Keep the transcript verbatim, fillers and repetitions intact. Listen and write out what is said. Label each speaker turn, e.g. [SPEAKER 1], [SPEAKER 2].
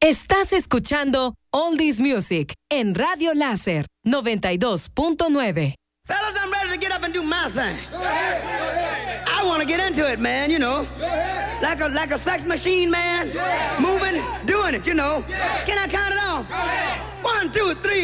[SPEAKER 1] Estás escuchando Oldies Music en Radio Láser noventa y dos punto nueve.
[SPEAKER 2] Fellas, I'm ready to get up and do my thing. Go ahead, go ahead. I want to get into it, man, you know. Go ahead. Like a like a sex machine, man. Yeah. Moving, doing it, you know. Yeah. Can I count it off? Go ahead. One, two, three.